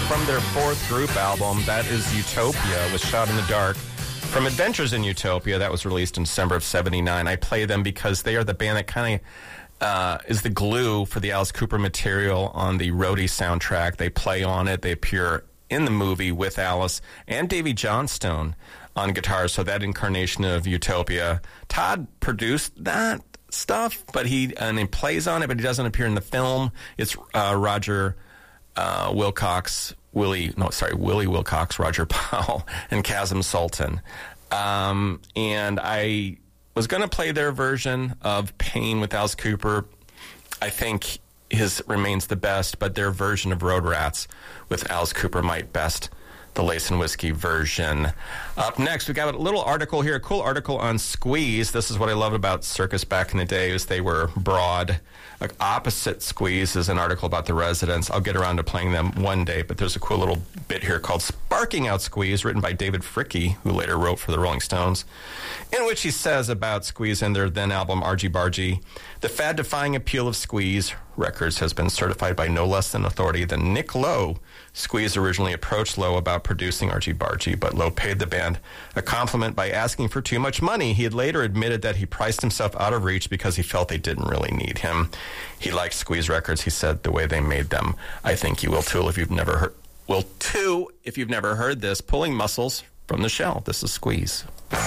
from their fourth group album. That is Utopia, was Shot in the Dark. From Adventures in Utopia, that was released in December of 79. I play them because they are the band that kind of is the glue for the Alice Cooper material on the Roadie soundtrack. They play on it. They appear in the movie with Alice and Davy Johnstone on guitar. So that incarnation of Utopia, Todd produced that stuff, but he plays on it, but he doesn't appear in the film. It's Roger Willie Wilcox, Roger Powell, and Kazim Sultan. And I was going to play their version of Pain with Alice Cooper. I think his remains the best, but their version of Road Rats with Alice Cooper might best the Lace and Whiskey version. Up next, we got a little article here, a cool article on Squeeze. This is what I loved about Circus back in the day, is they were broad. Opposite Squeeze is an article about the Residents. I'll get around to playing them one day, but there's a cool little bit here called Sparking Out Squeeze, written by David Fricke, who later wrote for the Rolling Stones, in which he says about Squeeze and their then album Argy Bargy, the fad-defying appeal of Squeeze Records has been certified by no less an authority than Nick Lowe. Squeeze originally approached Lowe about producing Argy Bargy, but Lowe paid the band a compliment by asking for too much money. He had later admitted that he priced himself out of reach because he felt they didn't really need him. He liked Squeeze Records, he said, the way they made them. I think you will too if you've never heard. Will too if you've never heard this. Pulling Muscles from the Shell. This is Squeeze.